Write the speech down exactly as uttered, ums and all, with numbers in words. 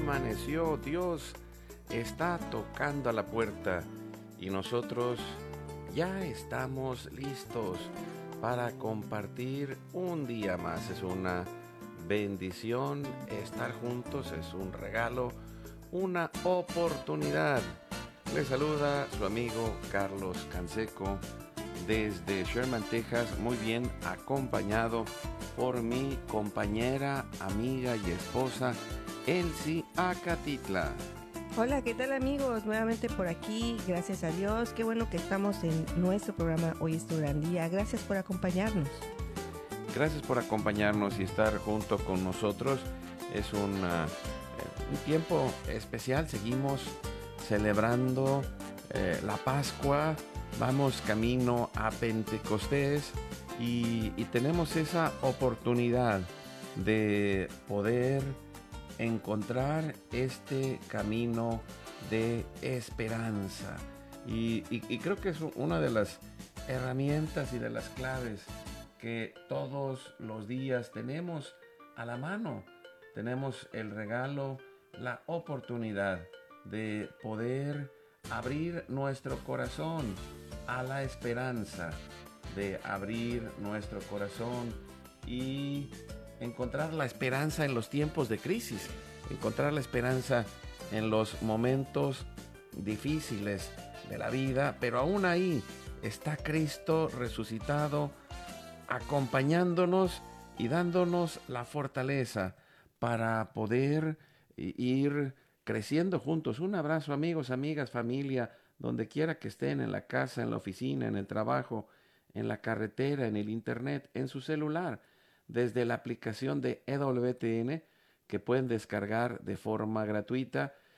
amaneció, Dios está tocando a la puerta y nosotros ya estamos listos para compartir un día más. Es una bendición estar juntos, es un regalo, una oportunidad. Le saluda su amigo Carlos Canseco desde Sherman, Texas, muy bien acompañado por mi compañera, amiga y esposa Elsie Acatitla. Hola, ¿qué tal amigos? Nuevamente por aquí, gracias a Dios. Qué bueno que estamos en nuestro programa Hoy es tu gran día. Gracias por acompañarnos. Gracias por acompañarnos y estar junto con nosotros. Es una, eh, un tiempo especial. Seguimos celebrando eh, la Pascua. Vamos camino a Pentecostés y, y tenemos esa oportunidad de poder encontrar este camino de esperanza. Y, y, y creo que es una de las herramientas y de las claves que todos los días tenemos a la mano. Tenemos el regalo, la oportunidad de poder abrir nuestro corazón a la esperanza, de abrir nuestro corazón y encontrar la esperanza en los tiempos de crisis, encontrar la esperanza en los momentos difíciles de la vida, pero aún ahí está Cristo resucitado, acompañándonos y dándonos la fortaleza para poder ir creciendo juntos. Un abrazo, amigos, amigas, familia, donde quiera que estén, en la casa, en la oficina, en el trabajo, en la carretera, en el internet, en su celular, desde la aplicación de E W T N que pueden descargar de forma gratuita